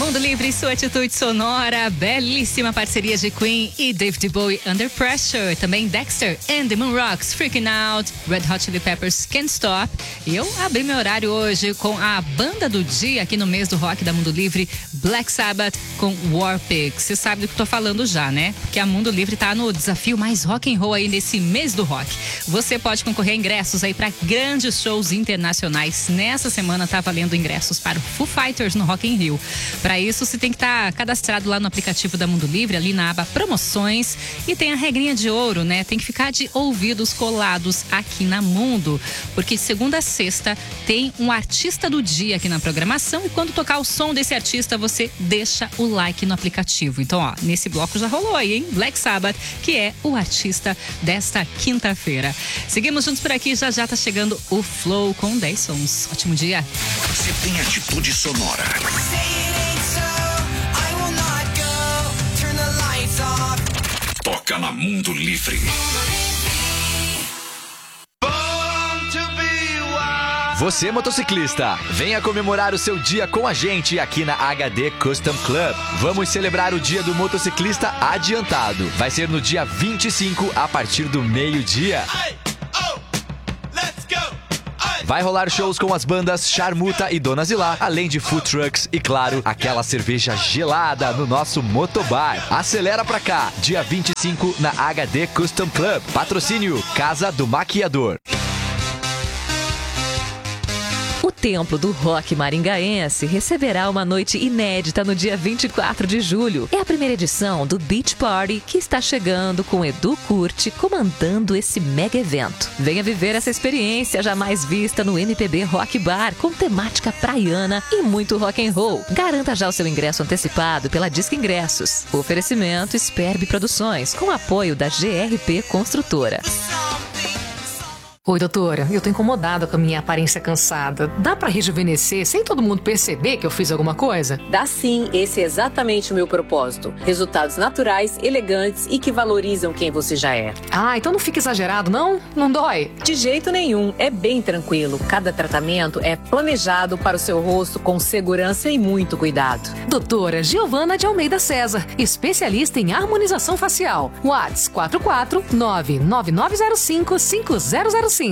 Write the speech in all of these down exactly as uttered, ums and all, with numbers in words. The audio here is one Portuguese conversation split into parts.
Mundo Livre, sua atitude sonora, belíssima parceria de Queen e David Bowie, Under Pressure, também Dexter and the Moon Rocks, Freaking Out, Red Hot Chili Peppers, Can't Stop. E eu abri meu horário hoje com a banda do dia aqui no mês do rock da Mundo Livre, Black Sabbath com War Pigs. Você sabe do que eu tô falando já, né? Porque a Mundo Livre tá no desafio mais rock and roll aí nesse mês do rock. Você pode concorrer a ingressos aí para grandes shows internacionais. Nessa semana tá valendo ingressos para o Foo Fighters no Rock in Rio. Para isso, você tem que estar tá cadastrado lá no aplicativo da Mundo Livre, ali na aba Promoções. E tem a regrinha de ouro, né? Tem que ficar de ouvidos colados aqui na Mundo. Porque segunda a sexta tem um artista do dia aqui na programação. E quando tocar o som desse artista, você deixa o like no aplicativo. Então, ó, nesse bloco já rolou aí, hein? Black Sabbath, que é o artista desta quinta-feira. Seguimos juntos por aqui, já já tá chegando o Flow com dez sons. Ótimo dia. Você tem atitude sonora. Toca na Mundo Livre. Você, motociclista, venha comemorar o seu dia com a gente aqui na H D Custom Club. Vamos celebrar o Dia do Motociclista adiantado. Vai ser no dia vinte e cinco, a partir do meio-dia. Vai rolar shows com as bandas Charmuta e Dona Zilá, além de food trucks e, claro, aquela cerveja gelada no nosso motobar. Acelera pra cá, dia vinte e cinco na H D Custom Club. Patrocínio Casa do Maquiador. O Templo do Rock Maringaense receberá uma noite inédita no dia vinte e quatro de julho. É a primeira edição do Beach Party que está chegando com Edu Curti comandando esse mega evento. Venha viver essa experiência jamais vista no M P B Rock Bar com temática praiana e muito rock and roll. Garanta já o seu ingresso antecipado pela Disque Ingressos. Oferecimento Sperb Produções com apoio da G R P Construtora. Oi, doutora, eu tô incomodada com a minha aparência cansada. Dá pra rejuvenescer sem todo mundo perceber que eu fiz alguma coisa? Dá sim, esse é exatamente o meu propósito. Resultados naturais, elegantes e que valorizam quem você já é. Ah, então não fica exagerado, não? Não dói? De jeito nenhum, é bem tranquilo. Cada tratamento é planejado para o seu rosto com segurança e muito cuidado. Doutora Giovana de Almeida César, especialista em harmonização facial. WhatsApp quatro quatro nove nove nove zero cinco cinco zero zero cinco.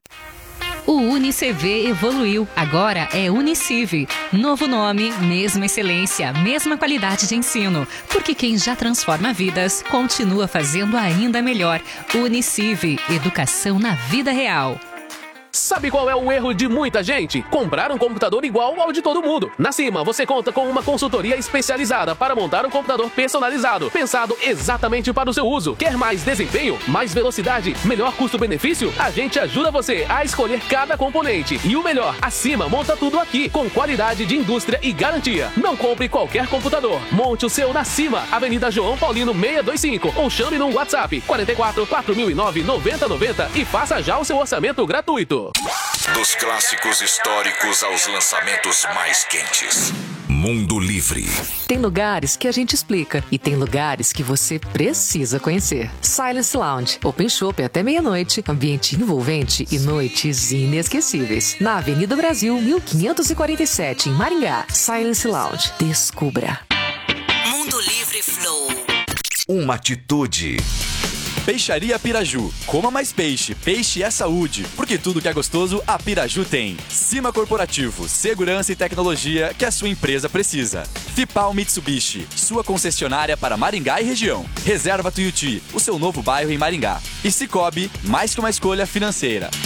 O UniCV evoluiu, agora é Uniciv. Novo nome, mesma excelência, mesma qualidade de ensino. Porque quem já transforma vidas, continua fazendo ainda melhor. Uniciv, educação na vida real. Sabe qual é o erro de muita gente? Comprar um computador igual ao de todo mundo. Na Cima, você conta com uma consultoria especializada para montar um computador personalizado, pensado exatamente para o seu uso. Quer mais desempenho, mais velocidade, melhor custo-benefício? A gente ajuda você a escolher cada componente. E o melhor, a Cima monta tudo aqui, com qualidade de indústria e garantia. Não compre qualquer computador. Monte o seu na Cima, Avenida João Paulino seiscentos e vinte e cinco, ou chame no WhatsApp quatro quatro quatro mil e nove noventa noventa e faça já o seu orçamento gratuito. Dos clássicos históricos aos lançamentos mais quentes. Mundo Livre. Tem lugares que a gente explica e tem lugares que você precisa conhecer. Silence Lounge, Open Shopping até meia-noite, ambiente envolvente e noites inesquecíveis. Na Avenida Brasil, mil quinhentos e quarenta e sete, em Maringá. Silence Lounge. Descubra. Mundo Livre Flow. Uma atitude. Peixaria Piraju. Coma mais peixe. Peixe é saúde. Porque tudo que é gostoso, a Piraju tem. Cima Corporativo. Segurança e tecnologia que a sua empresa precisa. Fipal Mitsubishi. Sua concessionária para Maringá e região. Reserva Tuiuti. O seu novo bairro em Maringá. E Cicobi. Mais que uma escolha financeira.